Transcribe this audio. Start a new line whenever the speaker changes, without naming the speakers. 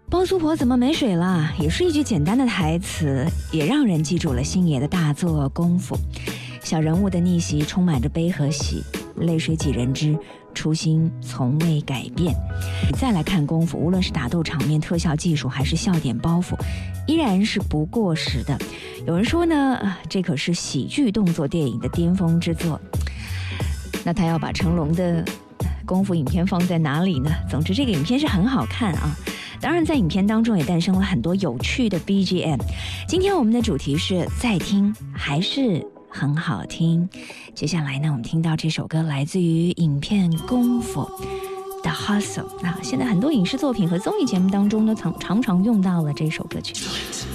包租婆怎么没水了？也是一句简单的台词，也让人记住了星爷的大作功夫。小人物的逆袭充满着悲和喜，泪水几人知，初心从未改变。你再来看功夫，无论是打斗场面、特效技术，还是笑点包袱，依然是不过时的。有人说呢，这可是喜剧动作电影的巅峰之作。那他要把成龙的功夫影片放在哪里呢？总之，这个影片是很好看啊。当然，在影片当中也诞生了很多有趣的 BGM。今天我们的主题是再听还是很好听。接下来呢，我们听到这首歌来自于影片《功夫》The Hustle。那现在很多影视作品和综艺节目当中呢，常常用到了这首歌曲。